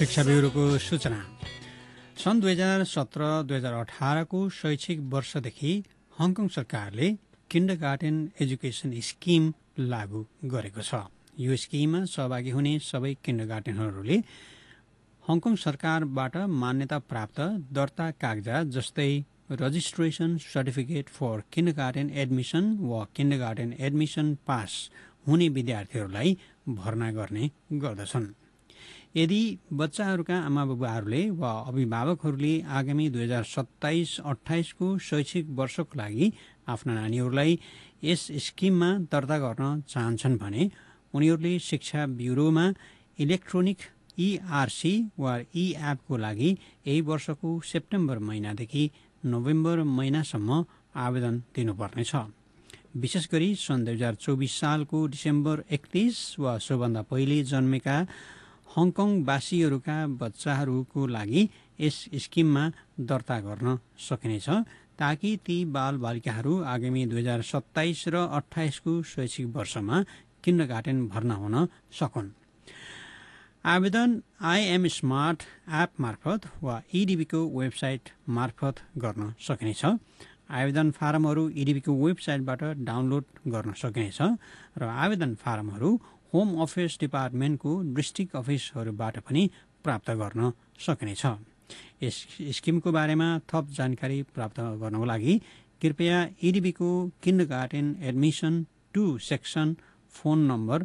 शिक्षा ब्युरोको सूचना। सन् 2017-2018 को शैक्षिक वर्षदेखि हङकङ सरकारले किन्डरगार्टेन एजुकेसन स्किम लागू गरेको छ। यो स्किममा सहभागी हुने सबै किन्डरगार्टेनहरूले हङकङ सरकारबाट मान्यता प्राप्त दर्ता कागजात जस्तै registration certificate for kindergarten admission वा किन्डरगार्टेन एडमिसन पास हुने विद्यार्थीहरूलाई भर्ना गर्ने गर्दछन्। यदि बच्चाहरूका आमाबुबाहरूले वा अभिभावकहरूले आगामी 2027-28 को शैक्षिक वर्षको लागि आफ्ना नानीहरूलाई यस स्किममा दर्ता गर्न चाहन्छन् भने उनीहरूले शिक्षा ब्युरोमा इलेक्ट्रोनिक ERC वा E-एपको लागि यही वर्षको सेप्टेम्बर महिनादेखि नोभेम्बर महिनासम्म आवेदन दिनुपर्नेछ। विशेष गरी सन् 2024 सालको डिसेम्बर 31 वा सोभन्दा पहिले जन्मेका हङकङवासीहरूका बच्चाहरूको लागि यस स्किममा दर्ता गर्न सकिनेछ, ताकि ती बालबालिकाहरू आगामी 2027 र 28 को शैक्षिक वर्षमा किन्डरगार्टेन भर्ना हुन सकुन्। आवेदन IM स्मार्ट एप मार्फत वा EDB को वेबसाइट मार्फत गर्न सकिनेछ। आवेदन फारमहरू EDB को वेबसाइटबाट डाउनलोड गर्न सकिनेछ र आवेदन फारमहरू होम अफेयर्स डिपार्टमेन्टको डिस्ट्रिक्ट अफिसहरूबाट पनि प्राप्त गर्न सकिनेछ। यस स्किमको बारेमा थप जानकारी प्राप्त गर्नको लागि कृपया EDB को kindergarten admission 2 section phone number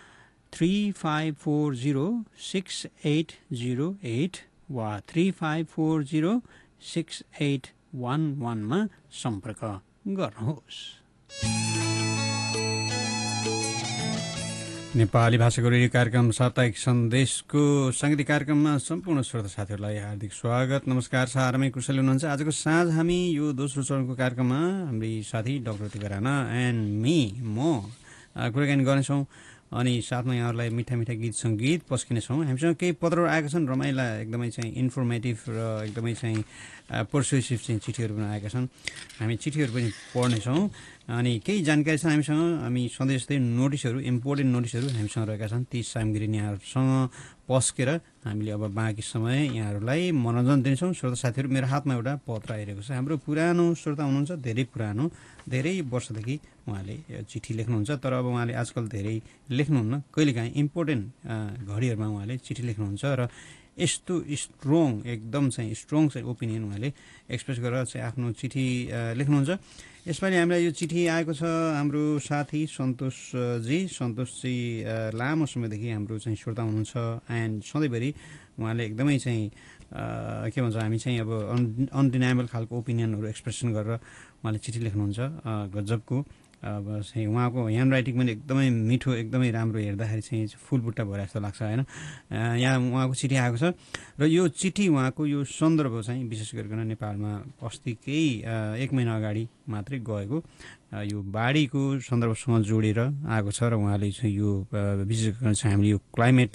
35406808 वा 35406811 मा सम्पर्क गर्नुहोस्। नेपाली भाषाको रेडियो कार्यक्रम साप्ताहिक सन्देशको साङ्गीतिक कार्यक्रममा सम्पूर्ण श्रोता साथीहरूलाई हार्दिक स्वागत, नमस्कार, सारामै कुशल हुनुहुन्छ। आजको साँझ हामी यो दोस्रो चरणको कार्यक्रममा हाम्री साथी डाक्टर तिका राणा एन्ड म कुराकानी गर्नेछौँ अनि साथमा यहाँहरूलाई मिठा मिठा गीत सङ्गीत पस्किनेछौँ। हामीसँग केही पत्रहरू आएका छन्, रमाइला एकदमै चाहिँ इन्फर्मेटिभ र एकदमै चाहिँ पर्सुएसिभ चाहिँ चिठीहरू पनि आएका छन्। हामी चिठीहरू पनि पढ्नेछौँ अनि केही जानकारी छ हामीसँग। हामी सधैँ जस्तै नोटिसहरू, इम्पोर्टेन्ट नोटिसहरू हामीसँग रहेका छन्। ती सामग्री यहाँहरूसँग पस्केर हामीले अब बाँकी समय यहाँहरूलाई मनोरञ्जन दिन्छौँ। श्रोता साथीहरू, मेरो हातमा एउटा पत्र आइरहेको छ। हाम्रो पुरानो श्रोता हुनुहुन्छ, धेरै पुरानो, धेरै वर्षदेखि उहाँले चिठी लेख्नुहुन्छ, तर अब उहाँले आजकल धेरै लेख्नुहुन्न। कहिलेकाहीँ इम्पोर्टेन्ट घडीहरूमा उहाँले चिठी लेख्नुहुन्छ र यस्तो एकदम चाहिँ स्ट्रङ चाहिँ ओपिनियन उहाँले एक्सप्रेस गरेर चाहिँ आफ्नो चिठी लेख्नुहुन्छ। यसपालि हामीलाई यो चिठी आएको छ हाम्रो साथी सन्तोषजी लामो समयदेखि हाम्रो चाहिँ श्रोता हुनुहुन्छ एन्ड सधैँभरि उहाँले एकदमै चाहिँ के भन्छ, हामी चाहिँ अब अनडिनाएबल खालको ओपिनियनहरू एक्सप्रेसन गरेर उहाँले चिठी लेख्नुहुन्छ। गजबको अब चाहिँ उहाँको ह्यान्ड राइटिङ पनि एकदमै मिठो, एकदमै राम्रो, हेर्दाखेरि चाहिँ फुलबुट्टा भएर जस्तो लाग्छ होइन। यहाँ उहाँको चिठी आएको छ र यो चिठी उहाँको यो सन्दर्भ चाहिँ विशेष गरिकन नेपालमा अस्ति केही 1 महिना अगाडि मात्रै गएको यो बाढीको सन्दर्भसँग जोडेर आएको छ र उहाँले चाहिँ यो विशेष गरेर चाहिँ हामीले यो क्लाइमेट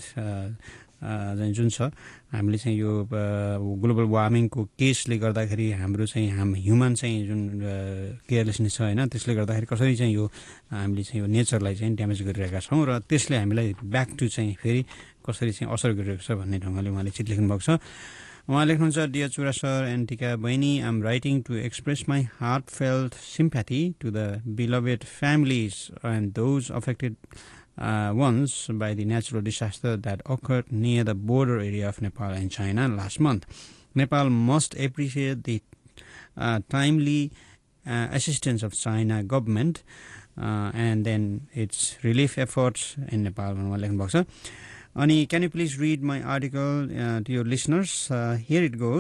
जुन छ, हामीले चाहिँ यो ग्लोबल वार्मिङको केसले गर्दाखेरि हाम्रो चाहिँ ह्युमन चाहिँ जुन केयरलेसनेस छ होइन, त्यसले गर्दाखेरि कसरी चाहिँ यो हामीले चाहिँ यो नेचरलाई चाहिँ ड्यामेज गरिरहेका छौँ र त्यसले हामीलाई ब्याक टु चाहिँ फेरि कसरी चाहिँ असर गरिरहेको छ भन्ने ढङ्गले उहाँले चिठी लेख्नुभएको छ। उहाँ लेख्नुहुन्छ, डियर चुरा सर एन्ड टिका बहिनी, आइ am writing to express my heartfelt sympathy to the बिलभेड families and those affected once by the natural disaster that occurred near the border area of Nepal and China last month. Nepal must appreciate the timely assistance of China government and then its relief efforts in Nepal. Can you please read my article to your listeners? Here it goes.